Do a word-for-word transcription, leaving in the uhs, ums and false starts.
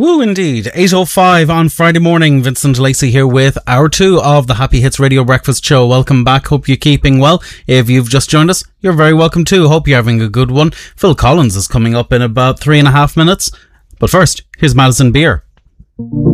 Woo, indeed. eight oh five on Friday morning. Vincent Lacey here with hour two of the Happy Hits Radio Breakfast Show. Welcome back. Hope you're keeping well. If you've just joined us, you're very welcome too. Hope you're having a good one. Phil Collins is coming up in about three and a half minutes. But first, here's Madison Beer.